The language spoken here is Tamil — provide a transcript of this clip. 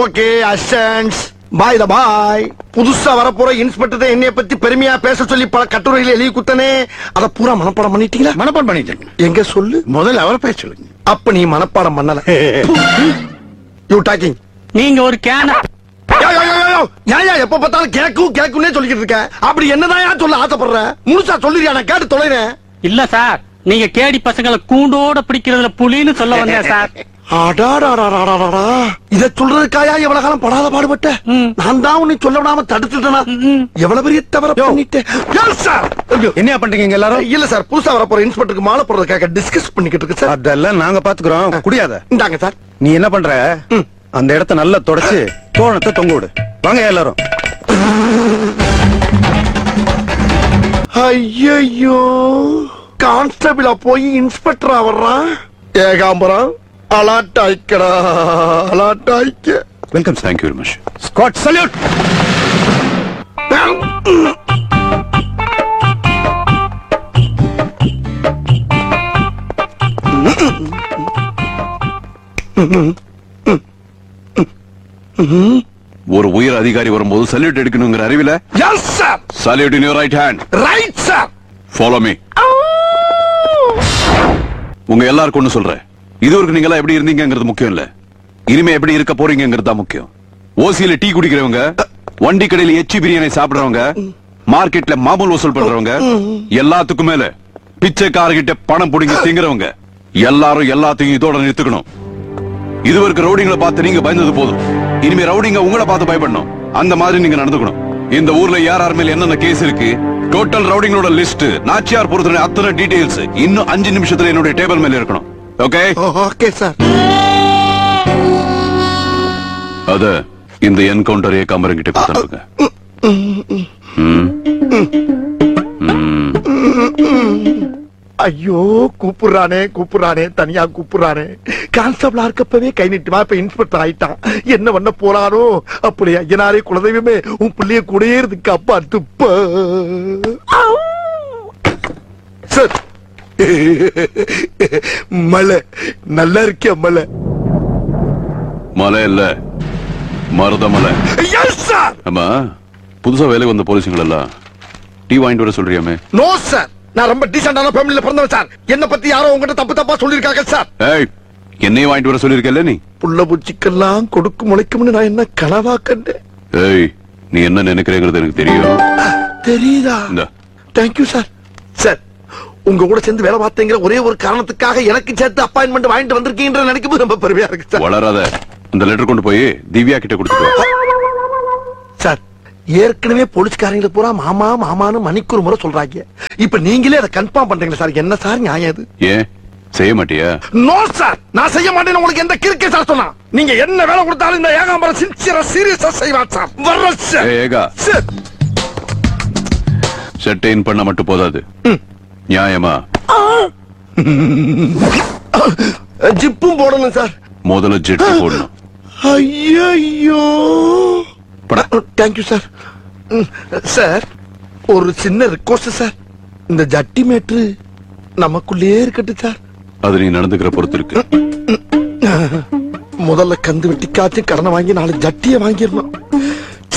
ஓகே அசன்ஸ் பாய் த பாய். புதுசா வரப்போற இன்ஸ்பெக்டர் என்னைய பத்தி பெருமையா பேச சொல்லி பல கட்டுரையில எழுதி குத்தனே, அத பூரா மனப்பாடம் பண்ணிட்டீங்களா? மனப்பாடம் பண்ணிட்டேன். எங்க சொல்லு, முதல்ல அவரை பேச சொல்லுங்க. அப்ப நீ மனப்பாடம் பண்ணல. You talking. நீங்க ஒரு கேன எப்ப பார்த்தாலும் கேக்குன்னே சொல்லிக்கிட்டு இருக்க. அப்படி என்னதான் சொல்ல ஆசைப்படுற? முழுசா சொல்லிருக்கா, நான் கேட்டு தொலைறேன். இல்ல சார், நீங்க கேடி பசங்களை கூண்டோட பிடிக்கிறதுல புலின்னு சொல்ல வந்தேன் சார். இத சொல்றதுக்காயா எவ்வளவு காலம் படாத பாடுபட்ட? நான் தான் உன்னை சொல்ல விடாம தடுத்துட்டேனா? எவ்வளவு பெரிய தவற பண்ணிட்டேன். என்ன பண்றீங்க எல்லாரும்? இல்ல சார், புதுசா வர போற இன்ஸ்பெக்டருக்கு மாலை போடுறதுக்காக டிஸ்கஸ் பண்ணிக்கிட்டு இருக்கு சார். அதெல்லாம் நாங்க பாத்துக்கிறோம். குடியாத. இந்தாங்க சார். நீ என்ன பண்ற? அந்த இடத்தை நல்லா தொடச்சு தோரணத்தை தொங்க விடு. வாங்க எல்லாரும். ஐயோ, கான்ஸ்டபிளா போய் இன்ஸ்பெக்டரா வர்றான். Ekambaram அலாட்டாய்க்கடா, அலாட்டாய்க்க. Welcome. Thank you very much. Scott salute. ஒரு உயர் அதிகாரி வரும்போது salute எடுக்கணுங்கிற அறிவில yes sir. Salute in your right hand. Right sir. Follow me. உங்க எல்லாருக்கும் ஒண்ணு சொல்றேன், இதுவரைக்கும் நீங்க எல்லாம் எப்படி இருந்தீங்கிறது முக்கியம் இல்ல, இனிமே எப்படி இருக்க போறீங்கிறது தான் முக்கியம். ஓசியில டீ குடிக்கிறவங்க, வண்டி கடையில எச்சி பிரியாணி சாப்பிடுறவங்க, மார்க்கெட்ல மாமூல் வசூல் பண்றவங்க, எல்லாத்துக்கும் மேல பிச்சைக்காரர்கிட்ட பணம் புடிங்கி திங்கிறவங்க எல்லாரும் எல்லாத்தையும் இதோட நிறுத்துக்கணும். இதுவரைக்கும் ரவுடிங்களை பார்த்து நீங்க பயந்தது போதும், இனிமே ரவுடிங்க உங்களை பார்த்து பயப்படணும். அந்த மாதிரி நீங்க நடந்துக்கணும். இந்த ஊர்ல யார் மேல என்னென்ன கேஸ் இருக்கு, டோட்டல் ரவுடிங்களோட லிஸ்ட், நாச்சியார் பொறுத்தவரை அத்தனை டீடைல்ஸ் இன்னும் 5 நிமிஷத்துல என்னுடைய டேபிள் மேல இருக்கணும். ஓகே? Okay sir. அத இந்த என்கவுண்டர் ஏகாம்பரம் கிட்ட கொடுத்தாங்க. ஐயோ, கூப்பிடுறானே தனியா கூப்பிடுறானே. கான்ஸ்டபிளா இருக்கப்பவே கை நீட்டுவா, இப்ப இன்ஸ்பெக்டர் ஆயிட்டான். என்ன பண்ண போறானோ? அப்படியே ஐயனாரே குலதெய்வமே, உன் பிள்ளைய கூடயே இருக்கு அப்பா துப்ப. சார், மலை நல்லா இருக்கியா? மலை மலை இல்ல, மருதமலை. ஆமா, புதுசா வேலைக்கு வந்த போலீஸுங்கள் எல்லாம் டீ வாங்கிட்டு வர சொல்றியாமே? நோ சார், நான் ரொம்ப டீசென்டான ஃபேமிலில பிறந்தவன் சார். என்ன பத்தி யாரோ உங்ககிட்ட தப்பா சொல்லிருக்காங்க சார். ஏய், என்னையும் வாங்கிட்டு வர சொல்லிருக்கல நீ? புள்ள பூச்சிக்கெல்லாம் கொடுக்கு முளைக்கும்னு நான் என்ன கனவா கண்டேன். ஏய், நீ என்ன நினைக்கிறேங்கிறது எனக்கு தெரியும். தெரியுதா? Thank you sir. சார், உங்க கூட சேர்ந்து வேலை பார்த்தேங்கிற ஒரே ஒரு காரணத்துக்காக எனக்கு சேர்த்து அப்பாயின்மெண்ட் வாங்கிட்டு வந்திருக்கீங்கன்ற நினைக்கும் போது ரொம்ப பெருமையா இருக்கு சார். வளராத. அந்த லெட்டர் கொண்டு போய் திவ்யா கிட்ட கொடுத்துட்டு சார். ஏற்கனவே போலீஸ்காரங்களை பூரா மாமா மாமான்னு மணிக்கு ஒரு முறை சொல்றாங்க. இப்ப நீங்களே அதை கன்ஃபார்ம் பண்றீங்களா சார்? என்ன சார் நியாயம் இது? ஏன் செய்ய மாட்டியா? நோ சார், நான் செய்ய மாட்டேன்னு உங்களுக்கு எந்த கிறுக்கே சார் சொன்னா? நீங்க என்ன வேலை கொடுத்தாலும் இந்த ஏகாம்பரம் சின்சியரா சீரியஸா செய்வார் சார். வர்ற சார். ஏகா சார், செட்டைன் பண்ண மட்டும் போதாது, நியாயமா ஜிப்பும் போடணும் சார். முதல்ல ஜெட்டு போடணும். ஐயோ, தேங்க்யூ சார். சார், ஒரு சின்ன ரிக்வெஸ்ட் சார். இந்த ஜட்டி மேட்ரு நமக்குள்ளே இருக்கட்டும் சார். அது நீ நடந்துக்கிற பொறுத்து இருக்கு. முதல்ல கந்து வெட்டிக்காச்சும் கடனை வாங்கி 4 ஜட்டியை வாங்கிடணும்.